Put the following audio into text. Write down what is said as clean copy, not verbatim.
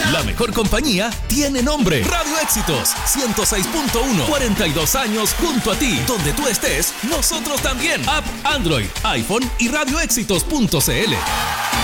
La mejor compañía tiene nombre. Radio Éxitos 106.1. 42 años junto a ti. Donde tú estés, nosotros también. App Android, iPhone y radioéxitos.cl.